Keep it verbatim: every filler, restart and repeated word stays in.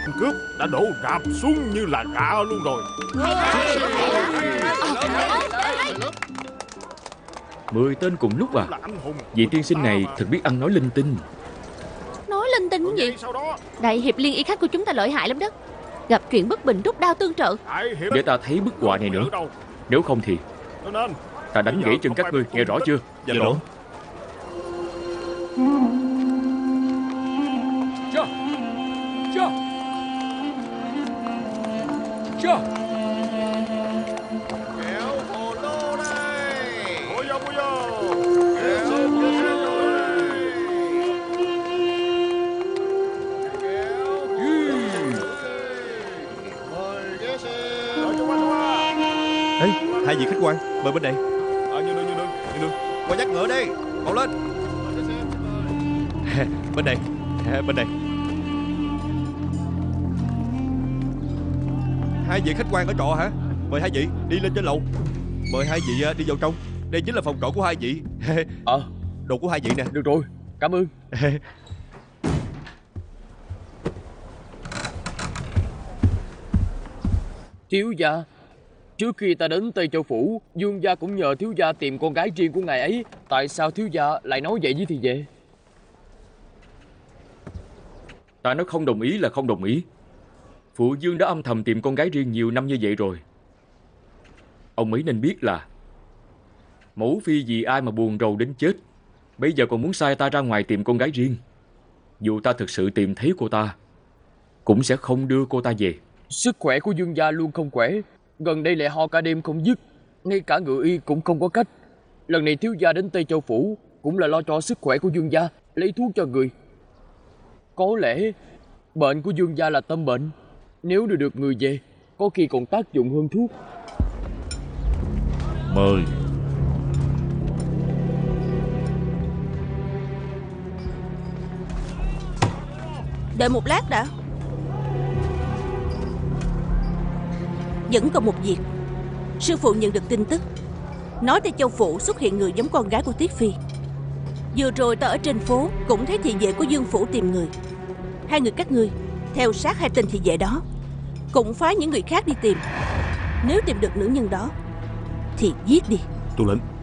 cướp đã đổ rạp xuống như là gà luôn rồi. Mười tên cùng lúc à? Vị tiên sinh này thật biết ăn nói linh tinh. Nói linh tinh cái gì? Đại hiệp liên y khách của chúng ta lợi hại lắm đó. Gặp chuyện bất bình rút đao tương trợ. Để ta thấy bức họa này nữa. Nếu không thì ta đánh gãy chân các ngươi, nghe rõ chưa? Dạ rõ. Chưa Chưa Chưa Kéo hồ lô đây. Mua vô mua vô. Ê, hai vị khách quan, mời bên đây. Ờ, như nương, như nương, như nương. Qua dắt ngựa đi, mau lên. Bên đây, bên đây. Hai vị khách quan ở trọ hả? Mời hai vị đi lên trên lầu. Mời hai vị đi vào trong. Đây chính là phòng trọ của hai vị. Ờ, đồ của hai vị nè. được rồi, cảm ơn. Thiếu gia, trước khi ta đến Tây Châu Phủ, Dương gia cũng nhờ thiếu gia tìm con gái riêng của ngài ấy. Tại sao thiếu gia lại nói vậy với thì về? Ta nói không đồng ý là không đồng ý. Phụ Dương đã âm thầm tìm con gái riêng nhiều năm như vậy rồi. Ông ấy nên biết là mẫu phi vì ai mà buồn rầu đến chết, bây giờ còn muốn sai ta ra ngoài tìm con gái riêng. Dù ta thực sự tìm thấy cô ta, cũng sẽ không đưa cô ta về. Sức khỏe của Dương gia luôn không khỏe. Gần đây lại ho cả đêm không dứt. Ngay cả ngự y cũng không có cách. Lần này thiếu gia đến Tây Châu Phủ cũng là lo cho sức khỏe của Dương gia, lấy thuốc cho người. Có lẽ bệnh của Dương gia là tâm bệnh. Nếu đưa được người về, có khi còn tác dụng hơn thuốc. Mời. Đợi một lát đã. Vẫn còn một việc. Sư phụ nhận được tin tức, nói Tây Châu Phủ xuất hiện người giống con gái của Tiết Phi. Vừa rồi ta ở trên phố cũng thấy thị vệ của Dương Phủ tìm người. Hai người các ngươi theo sát hai tên thị vệ đó, cũng phái những người khác đi tìm. Nếu tìm được nữ nhân đó thì giết đi. Tuân lệnh.